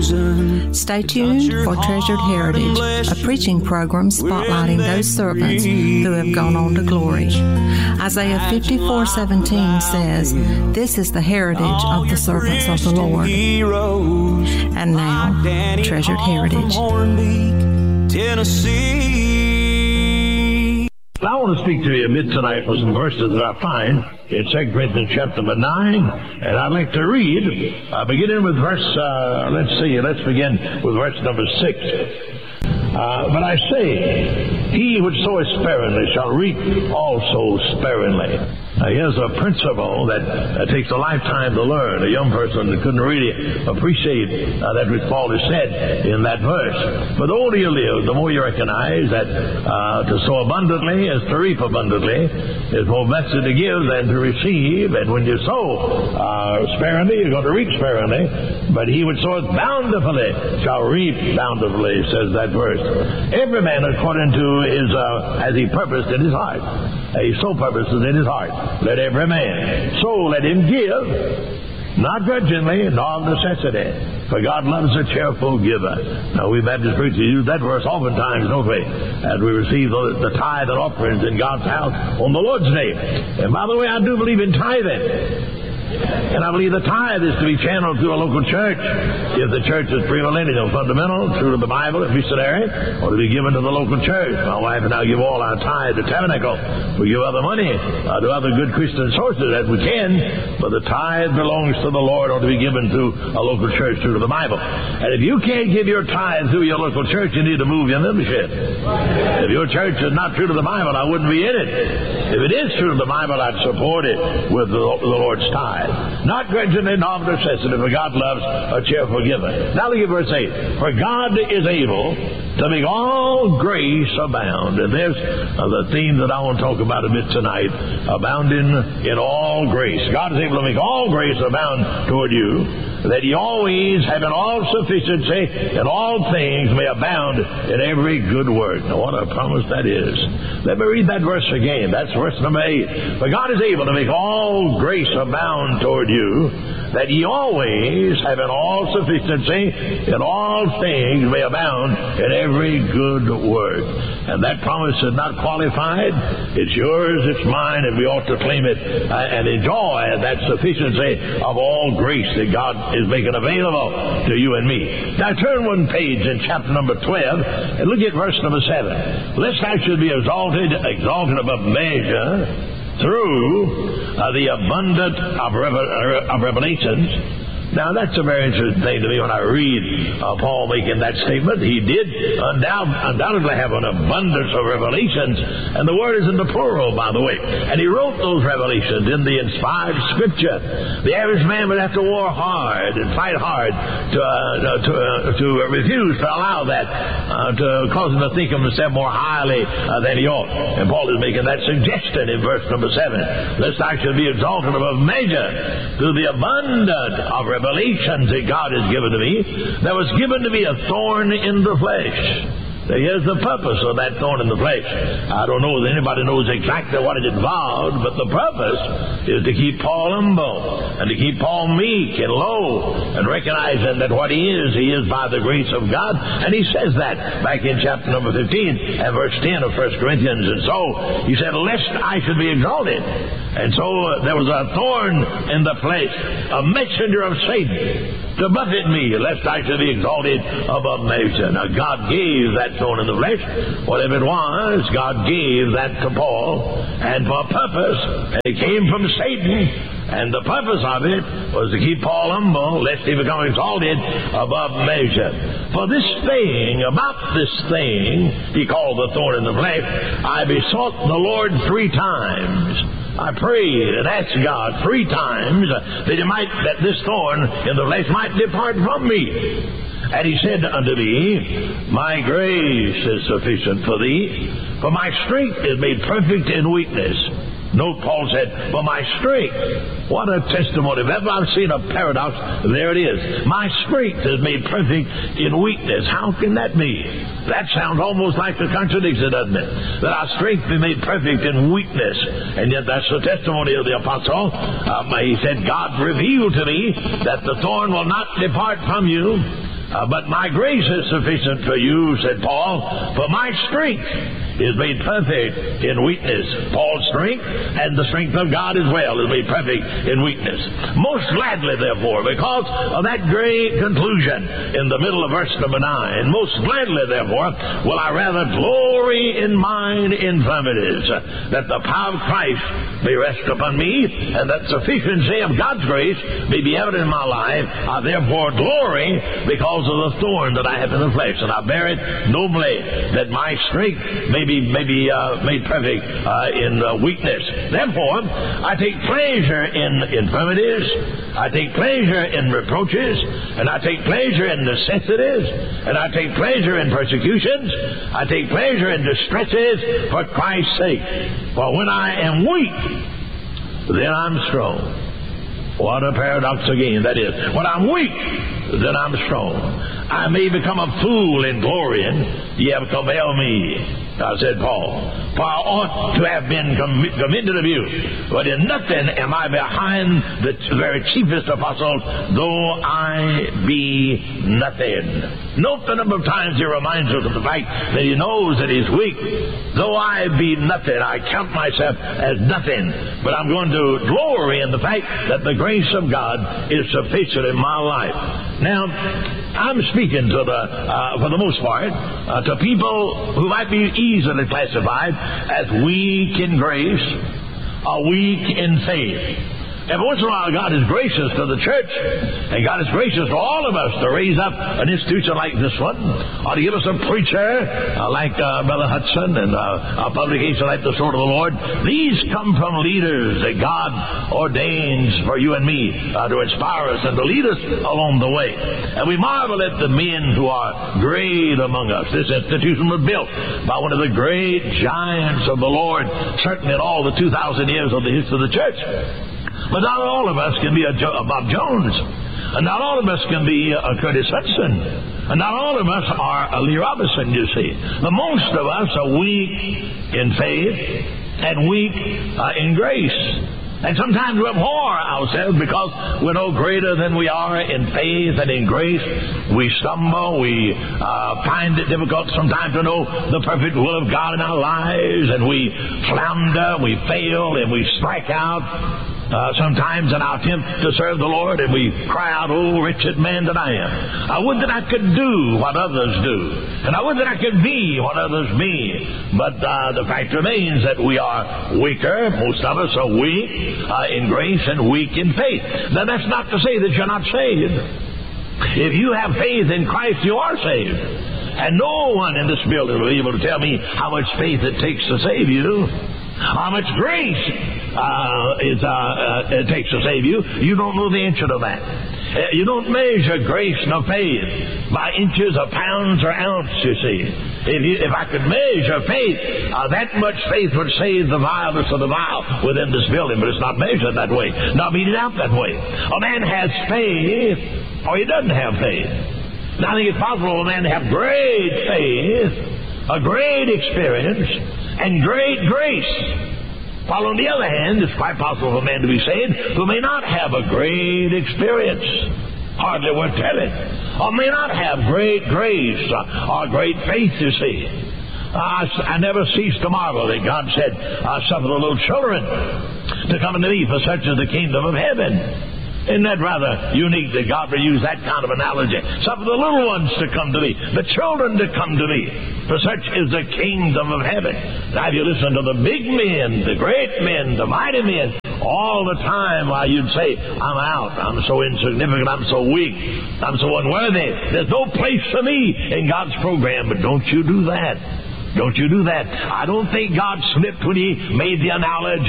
Stay tuned for Treasured Heritage, a preaching program spotlighting those servants who have gone on to glory. Isaiah 54:17 says, "This is the heritage of the servants of the Lord." And now, Treasured Heritage. I want to speak to you a bit tonight from some verses that I find in 2 Corinthians chapter number 9, and I'd like to read, beginning with verse, let's begin with verse number 6. But I say, he which soweth sparingly shall reap also sparingly. Here's a principle that takes a lifetime to learn. A young person couldn't really appreciate that which Paul has said in that verse. But the older you live, the more you recognize that to sow abundantly is to reap abundantly. It's more blessed to give than to receive. And when you sow sparingly, you're going to reap sparingly. But he which soweth bountifully shall reap bountifully, says that verse. Every man according to his, as he purposed in his heart. He so purposes in his heart. Let every man. So let him give, not grudgingly, nor of necessity. For God loves a cheerful giver. Now, we Baptist preachers use that verse oftentimes, don't we? As we receive the tithe and offerings in God's house on the Lord's day. And by the way, I do believe in tithing. And I believe the tithe is to be channeled through a local church. If the church is premillennial, fundamental, true to the Bible, and missionary, or to be given to the local church. My wife and I give all our tithe to Tabernacle. We give other money to other good Christian sources as we can, but the tithe belongs to the Lord, or to be given to a local church true to the Bible. And if you can't give your tithe through your local church, you need to move your membership. If your church is not true to the Bible, I wouldn't be in it. If it is true to the Bible, I'd support it with the Lord's tithe. Not grudgingly, nor of necessity, for God loves a cheerful giver. Now look at verse 8. For God is able to make all grace abound. And there's the theme that I want to talk about a bit tonight. Abounding in all grace. God is able to make all grace abound toward you, that ye always, having all sufficiency in all things, may abound in every good work. Now what a promise that is. Let me read that verse again. That's verse number 8. For God is able to make all grace abound toward you, that ye always, having all sufficiency in all things, may abound in every good work. And that promise is not qualified. It's yours, it's mine, and we ought to claim it and enjoy that sufficiency of all grace that God is making available to you and me. Now turn one page in chapter number 12 and look at verse number 7. Lest I should be exalted above measure through the abundance of revelations. Now, that's a very interesting thing to me when I read Paul making that statement. He did undoubtedly have an abundance of revelations, and the word is in the plural, by the way. And he wrote those revelations in the inspired Scripture. The average man would have to war hard and fight hard to refuse to allow that, to cause him to think of himself more highly than he ought. And Paul is making that suggestion in verse number 7. Lest I should be exalted above measure through the abundance of revelations that God has given to me. There was given to me a thorn in the flesh. Now, here's the purpose of that thorn in the flesh. I don't know that anybody knows exactly what it involved, but the purpose is to keep Paul humble and to keep Paul meek and low and recognizing that what he is by the grace of God. And he says that back in chapter number 15 and verse 10 of 1 Corinthians. And so he said, lest I should be exalted. And so there was a thorn in the flesh, a messenger of Satan to buffet me, lest I should be exalted above measure. Now God gave that thorn in the flesh. Whatever it was, God gave that to Paul, and for a purpose. And it came from Satan, and the purpose of it was to keep Paul humble, lest he become exalted above measure. For this thing, about this thing, he called the thorn in the flesh, I besought the Lord 3 times. I prayed and asked God 3 times that this thorn in the flesh might depart from me. And he said unto me, my grace is sufficient for thee, for my strength is made perfect in weakness. Note, Paul said, for my strength. What a testimony. If ever I've seen a paradox, there it is. My strength is made perfect in weakness. How can that be? That sounds almost like a contradiction, doesn't it? That our strength be made perfect in weakness. And yet that's the testimony of the apostle. He said, God revealed to me that the thorn will not depart from you, But my grace is sufficient for you, said Paul, for my strength is made perfect in weakness. Paul's strength and the strength of God as well is made perfect in weakness. Most gladly, therefore, because of that great conclusion in the middle of verse number 9, most gladly, therefore, will I rather glory in mine infirmities, that the power of Christ may rest upon me, and that sufficiency of God's grace may be evident in my life. I therefore glory because of the thorn that I have in the flesh, and I bear it nobly, that my strength may be made perfect in weakness. Therefore, I take pleasure in infirmities, I take pleasure in reproaches, and I take pleasure in necessities, and I take pleasure in persecutions, I take pleasure in distresses for Christ's sake. For when I am weak, then I'm strong. What a paradox again that is. When I'm weak, then I'm strong. I may become a fool in glorying, ye have compelled me, said Paul, for I ought to have been commended of you. But in nothing am I behind the very chiefest apostles, though I be nothing. Note the number of times he reminds us of the fact that he knows that he's weak. Though I be nothing, I count myself as nothing. But I'm going to glory in the fact that the grace of God is sufficient in my life. Now, I'm speaking to for the most part, to people who might be easily classified as weak in grace or weak in faith. Every once in a while, God is gracious to the church, and God is gracious to all of us to raise up an institution like this one, or to give us a preacher like Brother Hudson, and a publication like the Sword of the Lord. These come from leaders that God ordains for you and me to inspire us and to lead us along the way. And we marvel at the men who are great among us. This institution was built by one of the great giants of the Lord, certainly in all the 2,000 years of the history of the church. But not all of us can be a Bob Jones. And not all of us can be a Curtis Hudson. And not all of us are a Lee Robinson, you see. The most of us are weak in faith and weak in grace. And sometimes we abhor ourselves because we're no greater than we are in faith and in grace. We stumble. We find it difficult sometimes to know the perfect will of God in our lives. And we flounder, we fail, and we strike out. Sometimes in our attempt to serve the Lord, and we cry out, "Oh, wretched man that I am. I would that I could do what others do, and I would that I could be what others be." But the fact remains that we are weaker. Most of us are weak in grace and weak in faith. Now, that's not to say that you're not saved. If you have faith in Christ, you are saved. And no one in this building will be able to tell me how much faith it takes to save you. How much grace it takes to save you. You don't know the answer to that. You don't measure grace nor faith by inches or pounds or ounce, you see. If I could measure faith, that much faith would save the vilest of the vile within this building, but it's not measured that way, not meted out that way. A man has faith or he doesn't have faith. Now, I think it's possible for a man to have great faith, a great experience, and great grace. While on the other hand, it's quite possible for a man to be saved who may not have a great experience, hardly worth telling, or may not have great grace or great faith, you see. I never cease to marvel that God said, "Suffer the little children to come unto me, for such is the kingdom of heaven." Isn't that rather unique that God will use that kind of analogy? Suffer the little ones to come to me, the children to come to me, for such is the kingdom of heaven. Now, if you listen to the big men, the great men, the mighty men, all the time, why, you'd say, "I'm out. I'm so insignificant. I'm so weak. I'm so unworthy. There's no place for me in God's program." But don't you do that. Don't you do that. I don't think God slipped when he made the analogy